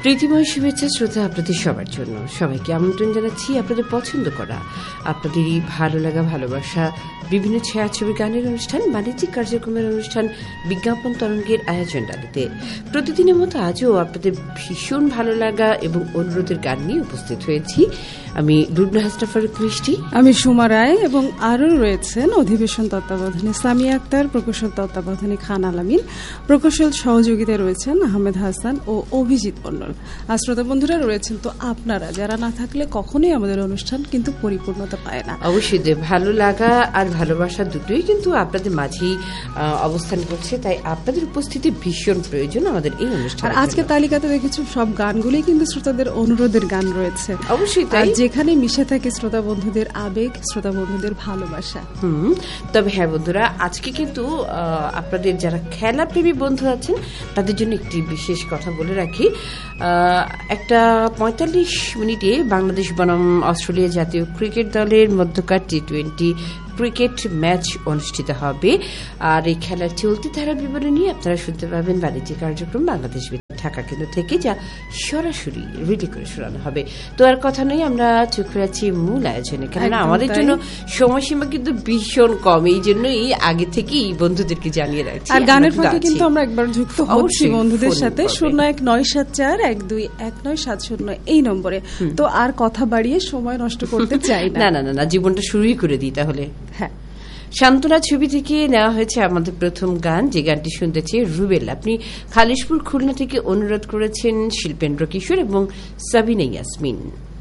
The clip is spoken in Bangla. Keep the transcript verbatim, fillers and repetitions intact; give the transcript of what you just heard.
প্রীতিময় শুভেচ্ছা শ্রোতা আপনাদের সবার জন্য। সবাইকে আমন্ত্রণ জানাচ্ছি আপনাদের পছন্দ করা, আপনাদেরই ভালো লাগা ভালোবাসা বিভিন্ন ছায়াছবি গানের অনুষ্ঠান, বাণিজ্যিক কার্যক্রমের অনুষ্ঠান বিজ্ঞাপন তরঙ্গের আয়োজন ডালিতে প্রতিদিনের মতো আজও আপনাদের ভীষণ ভালো লাগা এবং অনুরোধের গান নিয়ে উপস্থিত হয়েছি। আমি লুবনা হাসনা ফারুক মিষ্টি, আমি সুমা রায় এবং আরও রয়েছেন অধিবেশন তত্ত্বাবধানে সামিয়া আক্তার, প্রকৌশল তত্ত্বাবধানে খান আলামিন, প্রকৌশল সহযোগিতায় রয়েছেন আহমেদ হাসান ও অভিজিৎ মন্ডল। আর শ্রোতা বন্ধুরা রয়েছেন তো আপনারা, যারা না থাকলে কখনোই আমাদের অনুষ্ঠান কিন্তু পরিপূর্ণতা পায় না। অবশ্যই ভালো লাগা আর ভালোবাসা দুটোই কিন্তু আপনাদের মাঝেই অবস্থান করছে, তাই আপনাদের উপস্থিতি ভীষণ প্রয়োজন আমাদের এই অনুষ্ঠান। আর আজকে তালিকাতে দেখেছো সব গানগুলোই কিন্তু শ্রোতাদের অনুরোধের গান রয়েছে। অবশ্যই তাই, যেখানে মিশে থাকে শ্রোতা বন্ধুদের আবেগ, শ্রোতা বন্ধুদের ভালোবাসা। হুম তবে হ্যাঁ বন্ধুরা, আজকে কিন্তু আপনাদের যারা খেলা প্রেমী বন্ধু আছেন তাদের জন্য একটি বিশেষ কথা বলে রাখি। একটা পঁয়তাল্লিশ মিনিটে বাংলাদেশ বনাম অস্ট্রেলিয়া জাতীয় ক্রিকেট দলের মধ্যকার টি টোয়েন্টি ক্রিকেট ম্যাচ অনুষ্ঠিত হবে। আর এই খেলার চলতি ধারা বিবরণ নিয়ে আপনারা শুনতে পাবেন বাণিজ্যিক কার্যক্রম বাংলাদেশ ঢাকা কেন্দ্র থেকে, যা সরাসরি রিলি করে শোনানো হবে। তো আর কথা নয়, আমরা চোখ রাখছি মূল আয়োজনে, কেননা আমাদের জন্য সময়সীমা কিন্তু ভীষণ কম, এই জন্যই আগে থেকেই বন্ধুদেরকে জানিয়ে রাখছি। আর গানের ফাঁকে কিন্তু আমরা একবার যুক্ত হচ্ছি বন্ধুদের সাথে শূন্য এক নয় সাত চার এক দুই এক নয় সাত শূন্য এই নম্বরে। তো আর কথা বাড়িয়ে সময় নষ্ট করতে চাই না না না না জীবনটা শুরুই করে দিই তাহলে। হ্যাঁ, শান্তনা ছবি থেকে নেওয়া হয়েছে আমাদের প্রথম গান, যে গানটি শুনতেছে রুবেল। আপনি খালিশপুর খুলনা থেকে অনুরোধ করেছেন শিল্পেন্দ্র কিশোর এবং সাবিনা ইয়াসমিন।